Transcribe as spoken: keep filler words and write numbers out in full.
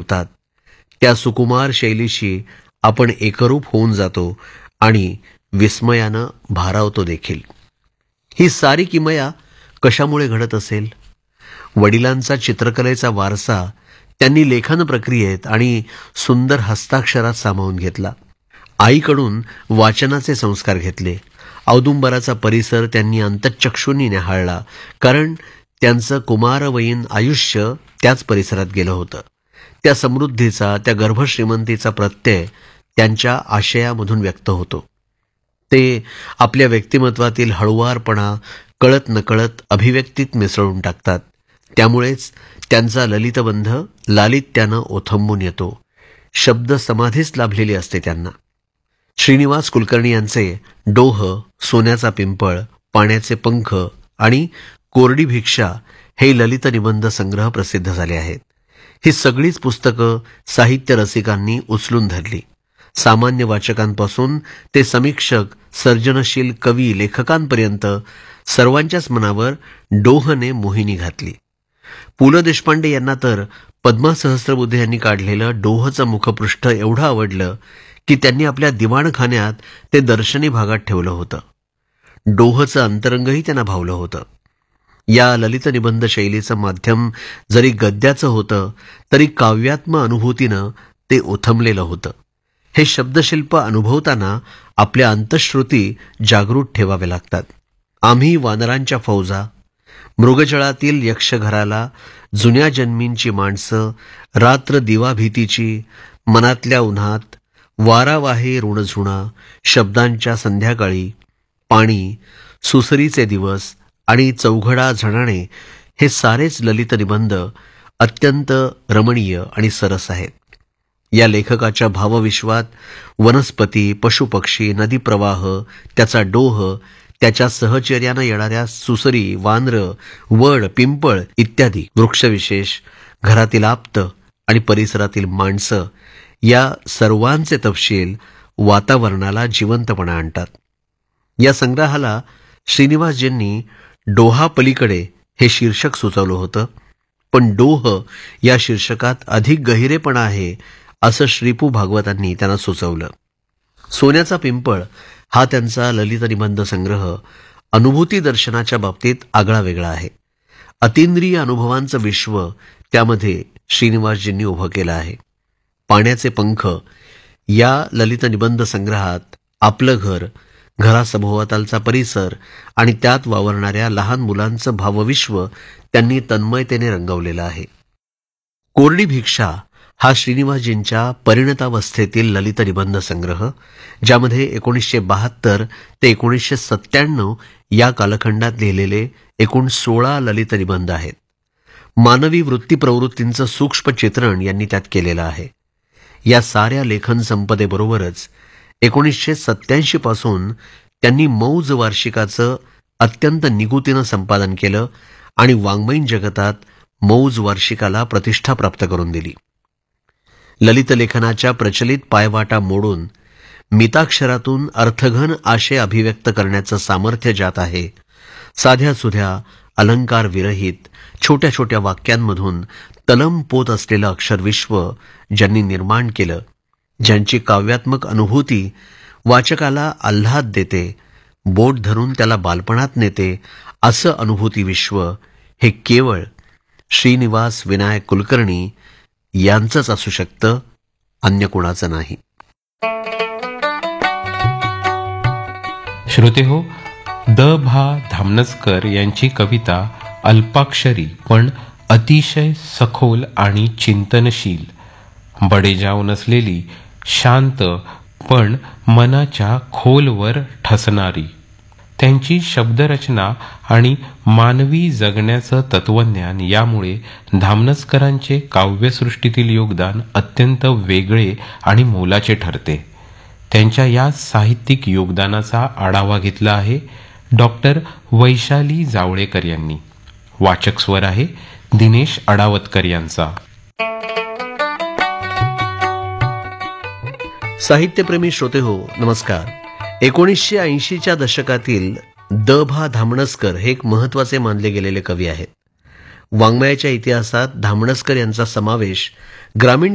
ठेवतात त्या सुकुमार शैलीशी आपण एकरूप होऊन जातो आणि विस्मयानं भारावतो देखील. ही सारी किमया कशामुळे घडत असेल? वडिलांचा चित्रकलेचा वारसा त्यांनी लेखन प्रक्रियेत आणि सुंदर हस्ताक्षरात सामावून घेतला. आईकडून वाचनाचे संस्कार घेतले. औदुंबराचा परिसर त्यांनी अंतःचक्षूंनी न्याहाळला, कारण त्यांचं कुमारवयीन आयुष्य त्याच परिसरात गेलं होतं. त्या समृद्धीचा, त्या गर्भश्रीमंतीचा प्रत्यय त्यांच्या आशयामधून व्यक्त होतो. ते आपल्या व्यक्तिमत्वातील हळुवारपणा कळत नकळत अभिव्यक्तीत मिसळून टाकतात. त्यामुळेच त्यांचा ललितबंध लालित्यानं ओथंबून येतो. शब्द समाधीच लाभलेली असते त्यांना. श्रीनिवास कुलकर्णी यांचे डोह, सोन्याचा पिंपळ, पाण्याचे पंख आणि कोरडी भिक्षा हे ललित निबंध संग्रह प्रसिद्ध झाले आहेत. ही सगळीच पुस्तकं साहित्य रसिकांनी उचलून धरली. सामान्य वाचकांपासून ते समीक्षक, सर्जनशील कवी, लेखकांपर्यंत सर्वांच्याच मनावर डोहने मोहिनी घातली. पु ल देशपांडे यांना तर पद्मा सहस्त्रबुद्धे यांनी काढलेलं डोहचं मुखपृष्ठ एवढं आवडलं की त्यांनी आपल्या दिवाणखान्यात ते दर्शनी भागात ठेवलं होतं. डोहचं अंतरंगही त्यांना भावलं होतं. या ललित निबंध शैलीचं माध्यम जरी गद्याचं होतं तरी काव्यात्म अनुभूतीनं ते ओथंबलेलं होतं. हे शब्दशिल्प अनुभवताना आपल्या अंतःश्रुती जागृत ठेवाव्या लागतात. आम्ही वानरांच्या फौजा, मृगजळातील यक्षघराला, जुन्या जन्मींची माणसं, रात्र दिवा भीतीची, मनातल्या उन्हात, वारा वाहे ऋणझुणा, शब्दांच्या संध्याकाळी, पाणी, सुसरीचे दिवस आणि चौघडा झणाणे हे सारेच ललित निबंध अत्यंत रमणीय आणि सरस आहेत. या लेखकाच्या भावविश्वात वनस्पती, पशुपक्षी, नदी प्रवाह, त्याचा डोह, त्याच्या सहचर्यानं येणाऱ्या सुसरी, वानर, वड, पिंपळ इत्यादी वृक्षविशेष, घरातील आप्त आणि परिसरातील माणसं या सर्वांचे तपशील वातावरणाला जिवंतपणा आणतात. या संग्रहाला श्रीनिवासजींनी डोहा पलीकडे हे शीर्षक सुचवलं होतं, पण डोह या शीर्षकात अधिक गहिरेपणा आहे असं श्रीपू भागवतांनी त्यांना सुचवलं. सोन्याचा पिंपळ हा त्यांचा ललित निबंध संग्रह अनुभूती दर्शनाच्या बाबतीत आगळा वेगळा आहे. अतींद्रिय अनुभवांचं विश्व त्यामध्ये श्रीनिवासजींनी उभं केलं आहे. पाण्याचे पंख या ललित निबंध संग्रहात आपलं घर, घरासभोवतालचा परिसर आणि त्यात वावरणाऱ्या लहान मुलांचं भावविश्व त्यांनी तन्मयतेने रंगवलेलं आहे. कोरडी भिक्षा हा श्रीनिवासजींच्या परिणतावस्थेतील ललित निबंध संग्रह, ज्यामध्ये एकोणीसशे बहात्तर ते एकोणीसशे सत्त्याण्णव या कालखंडात लिहिलेले एकूण सोळा ललित निबंध आहेत. मानवी वृत्ती प्रवृत्तींचं सूक्ष्म चित्रण यांनी त्यात केलेलं आहे. या साऱ्या लेखन संपदेबरोबरच एकोणीसशे सत्याऐंशी पासून त्यांनी मौज वार्षिकाचं अत्यंत निगुतीनं संपादन केलं आणि वाङ्मयीन जगतात मौज वार्षिकाला प्रतिष्ठा प्राप्त करून दिली. ललित लेखनाच्या प्रचलित पायवाटा मोडून मिताक्षरातून अर्थघन आशय अभिव्यक्त करण्याचं सामर्थ्य ज्यात आहे, साध्या सुध्या अलंकार विरहित छोट्या छोट्या वाक्यांमधून तलम पोत असलेलं अक्षरविश्व ज्यांनी निर्माण केलं, ज्यांची काव्यात्मक अनुभूती वाचकाला आल्हाद देते, बोट धरून त्याला बालपणात नेते, असं अनुभूती विश्व हे केवळ श्रीनिवास विनायक कुलकर्णी यांचंच असू शकतं, अन्य कोणाचं नाही. श्रोते हो, द भा धामनसकर यांची कविता अल्पाक्षरी पण अतिशय सखोल आणि चिंतनशील, बडेजाव नसलेली, शांत पण मनाच्या खोलवर ठसणारी. त्यांची शब्दरचना आणि मानवी जगण्याचं तत्वज्ञान यामुळे धामनसकरांचे काव्यसृष्टीतील योगदान अत्यंत वेगळे आणि मोलाचे ठरते. त्यांच्या या साहित्यिक योगदानाचा आढावा घेतला आहे डॉक्टर वैशाली जावळेकर यांनी. वाचक स्वर आहे दिनेश अडावतकर यांचा. साहित्यप्रेमी श्रोते हो, नमस्कार. एकोणीसशे ऐंशीच्या दशकातील द भा धामणसकर हे एक महत्वाचे मानले गेलेले कवी आहेत. वाङ्मयाच्या इतिहासात धामणसकर यांचा समावेश ग्रामीण